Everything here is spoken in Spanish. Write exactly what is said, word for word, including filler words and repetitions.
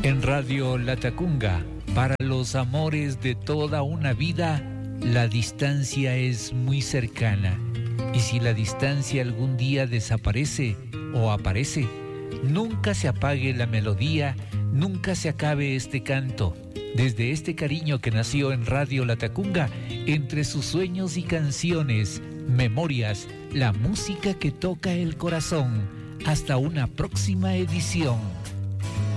En Radio Latacunga, para los amores de toda una vida, la distancia es muy cercana. Y si la distancia algún día desaparece o aparece, nunca se apague la melodía, nunca se acabe este canto. Desde este cariño que nació en Radio Latacunga, entre sus sueños y canciones, memorias, la música que toca el corazón. Hasta una próxima edición.